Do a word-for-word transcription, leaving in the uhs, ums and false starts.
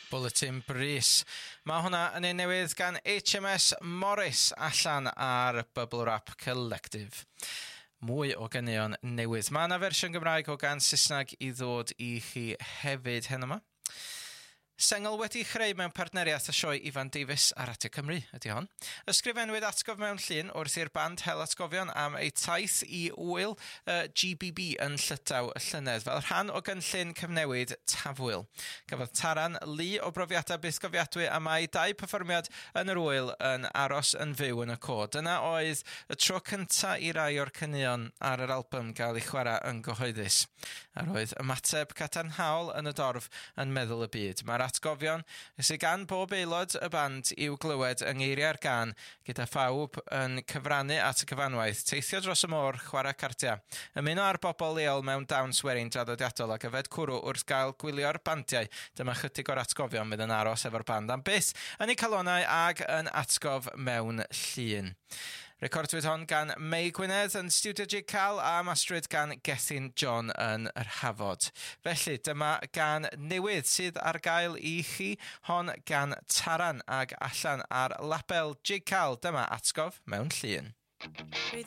Bulletin Brys. Mae hwnna yn ein newydd gan H M S Morris allan ar Bubble Wrap Collective. Mwy o ganeuon newydd. Mae yna fersiwn Gymraeg o gan Saesneg i ddod i chi hefyd heno yma. Sengl wedi chreu mewn partneriaeth â sioe Ifan Davies ar Radio Cymru ydy hon. Ysgrifenwyd atgof mewn llun wrth i'r band hel atgofion am ei taith i wyl uh, G B B yn Llydaw y llynedd fel rhan o gynllun cyfnewid Tafwyl. Gafodd Taran lu o brofiadau byth gofiadwy a mae dau perfformiad yn yr wyl yn aros yn fyw yn y côd. Dyna oedd y tro cyntaf i rai o'r caneuon ar yr album gael ei chwarae yn gyhoeddus. A roedd ymateb cadarnhaol yn y dorf yn meddwl y byd. Mae'r atgofion sydd gan bob aelod y band i'w glywed yng ngeiriau'r gân gyda phawb yn cyfrannu at y cyfanwaith, teithio dros y môr, chwarae cardiau. Ymuno ar bobl leol mewn dawnswerin draddodiadol ac yfed cwrw wrth gael gwylio'r bandiau. Dyma chydig o'r atgofion bydd yn aros efo'r band am byth yn eu calonau ag yn atgof mewn llun. Recordwyd hon gan May Gwynedd yn Studio Jig Cal a mastrwyd gan Gethin John yn yr Hafod. Felly dyma gan newydd sydd ar gael i chi, hon gan Taran ag allan ar label Jig Cal. Dyma atgof mewn llun.